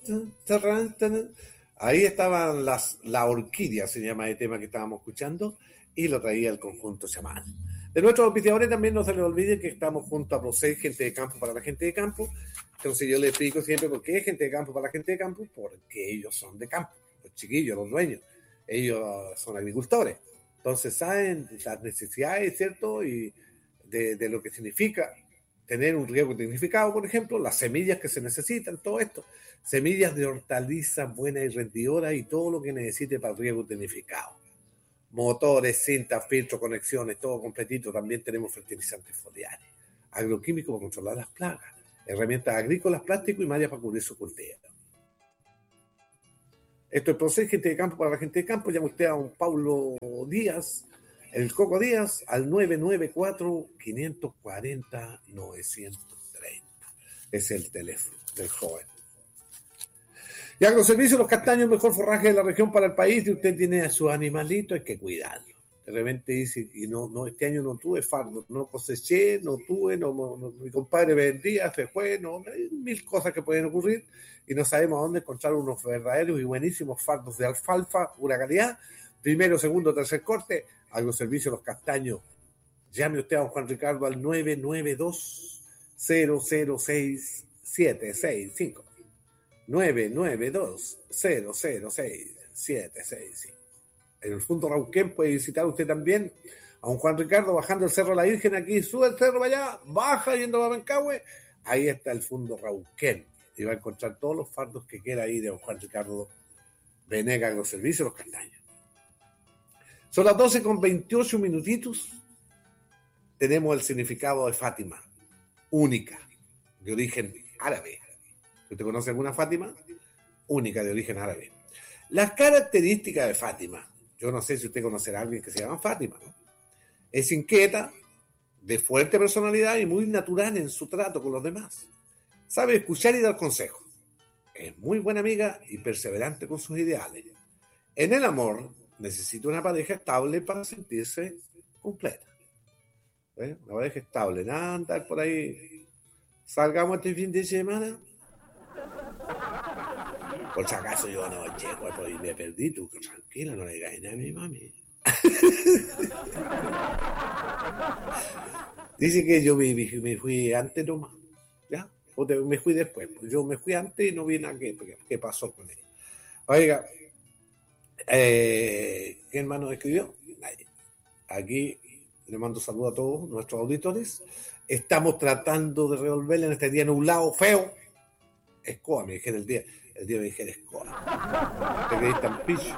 Ahí estaban la orquídea, se llama el tema que estábamos escuchando, y lo traía el conjunto chamán. De nuestros auspiciadores también no se les olvide que estamos junto a Procel, gente de campo para la gente de campo. Entonces yo les explico siempre por qué es gente de campo para la gente de campo, porque ellos son de campo, los chiquillos, los dueños, ellos son agricultores. Entonces saben las necesidades, ¿cierto? Y de lo que significa tener un riego tecnificado, por ejemplo, las semillas que se necesitan, todo esto, semillas de hortalizas buenas y rendidoras y todo lo que necesite para el riego tecnificado. Motores, cintas, filtros, conexiones, todo completito. También tenemos fertilizantes foliares, agroquímicos para controlar las plagas, herramientas agrícolas, plástico y mallas para cubrir su cultivo. Esto es Procel, gente de campo para la gente de campo. Llama usted a un Paulo Díaz, el Coco Díaz, al 994-540-930. Es el teléfono del joven. Y Agroservicio Los Castaños, mejor forraje de la región para el país. Si usted tiene a su animalito, hay que cuidarlo. De repente dice, y no, este año no tuve fardo, no coseché, no tuve, mi compadre vendía, se fue, hay mil cosas que pueden ocurrir y no sabemos a dónde encontrar unos verdaderos y buenísimos fardos de alfalfa, pura calidad, primero, segundo, tercer corte. Agroservicio Los Castaños. Llame usted a don Juan Ricardo al 992-006-765. 992-006-765. En el Fondo Rauquén puede visitar usted también a un Juan Ricardo bajando el Cerro de la Virgen, aquí sube el cerro para allá, baja yendo a Rancagüe, ahí está el Fondo Rauquén y va a encontrar todos los fardos que quiera ahí de don Juan Ricardo Venega, Agroservicio Los Castaños. Son las 12:28 minutitos. Tenemos el significado de Fátima, única, de origen árabe. ¿Usted conoce alguna Fátima? Única, de origen árabe. Las características de Fátima. Yo no sé si usted conocerá a alguien que se llama Fátima, ¿no? Es inquieta, de fuerte personalidad y muy natural en su trato con los demás. Sabe escuchar y dar consejos. Es muy buena amiga y perseverante con sus ideales. En el amor, necesita una pareja estable para sentirse completa. Una pareja estable, nada andar por ahí. Salgamos este fin de semana. Por si acaso yo no llego y me perdí, tú tranquila, no le digas nada a mi mami. Dice que yo me fui antes nomás, ¿ya? O me fui después, pues yo me fui antes y no vi nada que pasó con ella. Oiga, ¿qué hermano escribió? Nadie. Aquí le mando saludos a todos nuestros auditores. Estamos tratando de resolverle en este día nublado, feo. Escoa, me dijeron el día me dijeron Escoa. Te quedé tan pillo.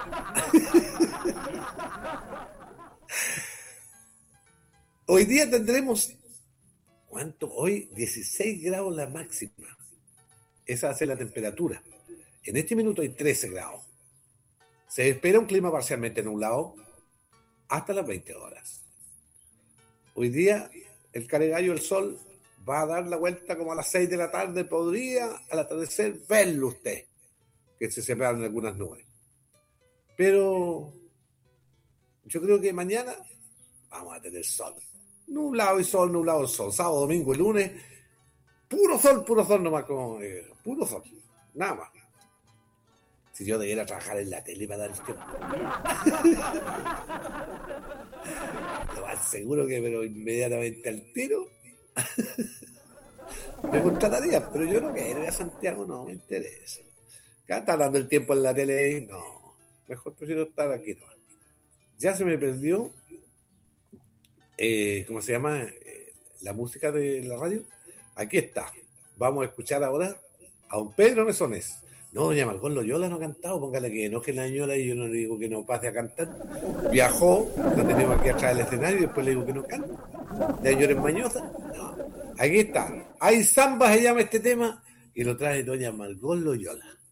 Hoy día tendremos, ¿cuánto? Hoy 16 grados la máxima. Esa va a ser la temperatura. En este minuto hay 13 grados. Se espera un clima parcialmente nublado hasta las 20 horas. Hoy día el caregallo, el sol, va a dar la vuelta como a las 6 de la tarde. Podría al atardecer verlo usted, que se separan algunas nubes. Pero yo creo que mañana vamos a tener sol. Nublado y sol, nublado y sol. Sábado, domingo y lunes, puro sol nomás, como puro sol. Nada más. Si yo debiera trabajar en la tele para dar el tiempo. Lo aseguro que, pero inmediatamente al tiro, me contrataría, pero yo no quiero ir a Santiago, no me interesa. Acá está dando el tiempo en la tele, no. Mejor prefiero estar aquí, no. Ya se me perdió, ¿cómo se llama? La música de la radio. Aquí está. Vamos a escuchar ahora a don Pedro Mesones. No, doña Margot Loyola no ha cantado, póngale que enoje la señora y yo no le digo que no pase a cantar. Viajó, la tenemos aquí atrás del escenario y después le digo que no cante. La señora es mañosa. No, aquí está. Hay Zamba se llama este tema y lo trae doña Margot Loyola.